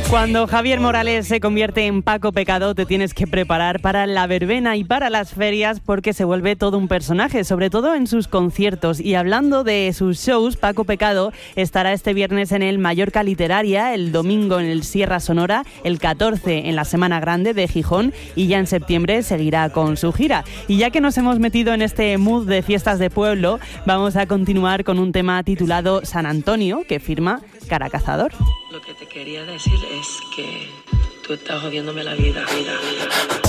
Cuando Javier Morales se convierte en Paco Pecado, te tienes que preparar para la verbena y para las ferias porque se vuelve todo un personaje, sobre todo en sus conciertos. Y hablando de sus shows, Paco Pecado estará este viernes en el Mallorca Literaria, el domingo en el Sierra Sonora, el 14 en la Semana Grande de Gijón y ya en septiembre seguirá con su gira. Y ya que nos hemos metido en este mood de fiestas de pueblo, vamos a continuar con un tema titulado San Antonio, que firma Cara Cazador. Lo que te quería decir es que tú estás jodiéndome la vida.